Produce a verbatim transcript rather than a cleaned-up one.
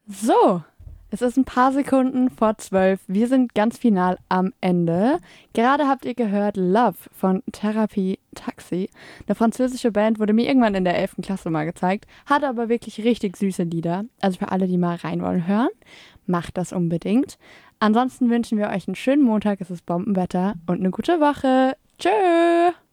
So, es ist ein paar Sekunden vor zwölf. Wir sind ganz final am Ende. Gerade habt ihr gehört Love von Therapie Taxi. Eine französische Band, wurde mir irgendwann in der elften Klasse mal gezeigt. Hat aber wirklich richtig süße Lieder. Also für alle, die mal rein wollen hören, macht das unbedingt. Ansonsten wünschen wir euch einen schönen Montag. Es ist Bombenwetter und eine gute Woche. Tschö!